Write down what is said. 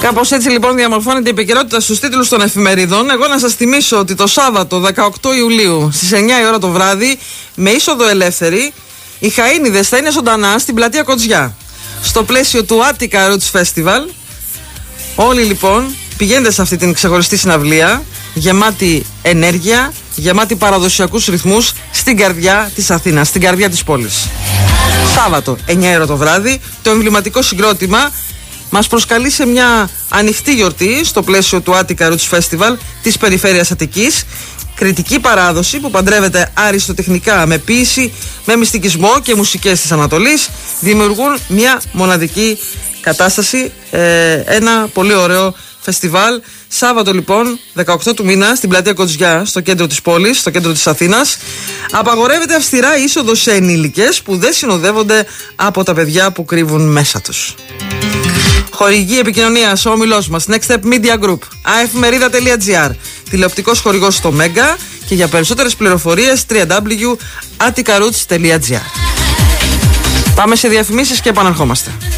Κάπως έτσι λοιπόν διαμορφώνεται η επικαιρότητα στους τίτλους των εφημερίδων. Εγώ να σας θυμίσω ότι το Σάββατο 18 Ιουλίου στις 9 η ώρα το βράδυ, με είσοδο ελεύθερη, οι Χαΐνιδες θα είναι ζωντανά στην πλατεία Κοτζιά, στο πλαίσιο του Attica Roots Festival. Όλοι λοιπόν πηγαίνετε σε αυτή την ξεχωριστή συναυλία, γεμάτη ενέργεια, γεμάτη παραδοσιακούς ρυθμούς, στην καρδιά της Αθήνας, στην καρδιά της πόλης. Σάββατο 9 η ώρα το βράδυ, το εμβληματικό συγκρότημα μας προσκαλεί σε μια ανοιχτή γιορτή στο πλαίσιο του Attica Roots Festival της περιφέρειας Αττικής. Κριτική παράδοση που παντρεύεται αριστοτεχνικά με ποίηση, με μυστικισμό και μουσικές της Ανατολής, δημιουργούν μια μοναδική κατάσταση, ένα πολύ ωραίο φεστιβάλ. Σάββατο λοιπόν 18 του μήνα στην πλατεία Κοτζιά, στο κέντρο της πόλης, στο κέντρο της Αθήνας. Απαγορεύεται αυστηρά η είσοδος σε ενήλικες που δεν συνοδεύονται από τα παιδιά που κρύβουν μέσα τους. Χορηγή επικοινωνίας ο όμιλός μας Next Step Media Group, aefmerida.gr, τηλεοπτικός χορηγός στο Μέγκα, και για περισσότερες πληροφορίες www.atticaroots.gr. Πάμε σε διαφημίσεις και επαναρχόμαστε.